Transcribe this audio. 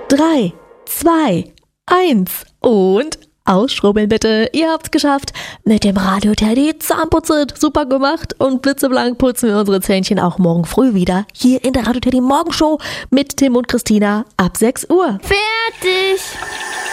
3, 2, 1 und ausschrubbeln bitte. Ihr habt's geschafft. Mit dem Radio Teddy Zahnputze super gemacht und blitzeblank putzen wir unsere Zähnchen auch morgen früh wieder hier in der Radio Teddy Morgenshow mit Tim und Christina ab 6 Uhr. Fertig!